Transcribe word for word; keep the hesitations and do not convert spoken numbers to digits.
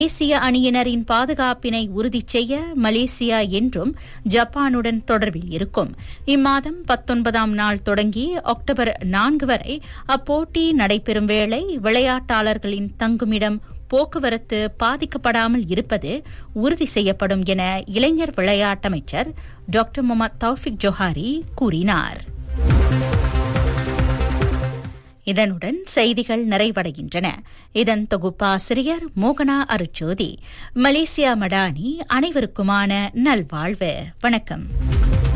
மலேசிய அணியினரின் பாதுகாப்பினை உறுதி செய்ய மலேசியா என்றும் ஜப்பானுடன் தொடர்பில் இருக்கும். இம்மாதம் பத்தொன்பதாம் நாள் தொடங்கி அக்டோபர் நான்கு வரை அப்போட்டி நடைபெறும் வேளை விளையாட்டாளர்களின் தங்குமிடம் போக்குவரத்து பாதிக்கப்படாமல் இருப்பது உறுதி செய்யப்படும் என இளைஞர் விளையாட்டமைச்சர் டாக்டர் முகமது தௌஃபிக் ஜோஹாரி கூறினார். இதனுடன் செய்திகள் நிறைவடைகின்றன. இதன் தொகுப்பாசிரியர் மோகனா அருச்சோதி. மலேசியா மடானி அனைவருக்குமான நல்வாழ்வு. வணக்கம்.